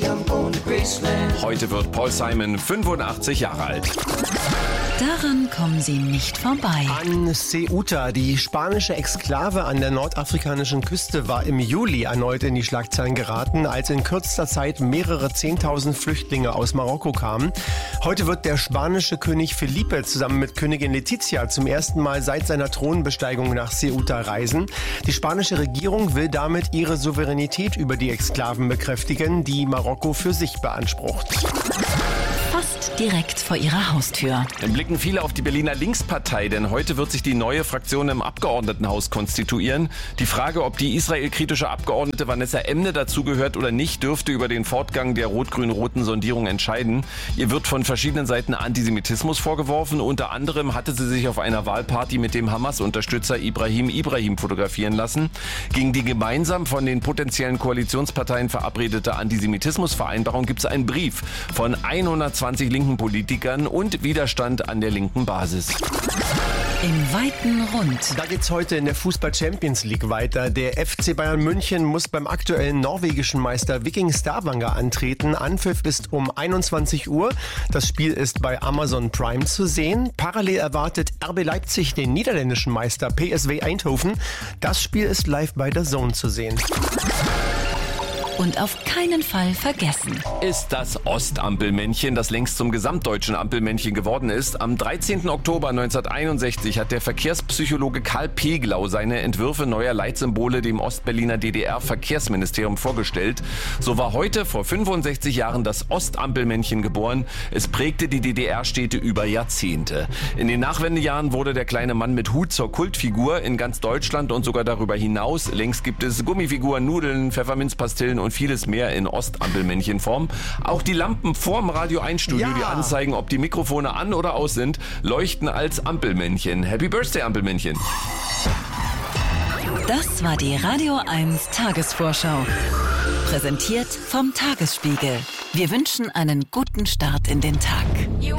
Heute wird Paul Simon 85 Jahre alt. Daran kommen Sie nicht vorbei. An Ceuta, die spanische Exklave an der nordafrikanischen Küste, war im Juli erneut in die Schlagzeilen geraten, als in kürzester Zeit mehrere 10.000 Flüchtlinge aus Marokko kamen. Heute wird der spanische König Felipe zusammen mit Königin Letizia zum ersten Mal seit seiner Thronbesteigung nach Ceuta reisen. Die spanische Regierung will damit ihre Souveränität über die Exklaven bekräftigen, die Marokko für sich beansprucht. Fast direkt vor Ihrer Haustür. Dann blicken viele auf die Berliner Linkspartei, denn heute wird sich die neue Fraktion im Abgeordnetenhaus konstituieren. Die Frage, ob die israelkritische Abgeordnete Vanessa Emne dazugehört oder nicht, dürfte über den Fortgang der rot-grün-roten Sondierung entscheiden. Ihr wird von verschiedenen Seiten Antisemitismus vorgeworfen. Unter anderem hatte sie sich auf einer Wahlparty mit dem Hamas-Unterstützer Ibrahim fotografieren lassen. Gegen die gemeinsam von den potenziellen Koalitionsparteien verabredete Antisemitismusvereinbarung gibt es einen Brief von 120 linken Politikern und Widerstand an der linken Basis. Im weiten Rund. Da geht's heute in der Fußball-Champions League weiter. Der FC Bayern München muss beim aktuellen norwegischen Meister Viking Stavanger antreten. Anpfiff ist um 21 Uhr. Das Spiel ist bei Amazon Prime zu sehen. Parallel erwartet RB Leipzig den niederländischen Meister PSV Eindhoven. Das Spiel ist live bei DAZN zu sehen. Und auf keinen Fall vergessen. Ist das Ostampelmännchen, das längst zum gesamtdeutschen Ampelmännchen geworden ist. Am 13. Oktober 1961 hat der Verkehrspsychologe Karl Peglau seine Entwürfe neuer Leitsymbole dem Ostberliner DDR-Verkehrsministerium vorgestellt. So war heute vor 65 Jahren das Ostampelmännchen geboren. Es prägte die DDR-Städte über Jahrzehnte. In den Nachwendejahren wurde der kleine Mann mit Hut zur Kultfigur in ganz Deutschland und sogar darüber hinaus. Längst gibt es Gummifiguren, Nudeln, Pfefferminzpastillen und vieles mehr in Ostampelmännchenform. Auch die Lampen vorm Radio 1 Studio, die anzeigen, ob die Mikrofone an oder aus sind, leuchten als Ampelmännchen. Happy Birthday, Ampelmännchen. Das war die Radio 1 Tagesvorschau. Präsentiert vom Tagesspiegel. Wir wünschen einen guten Start in den Tag.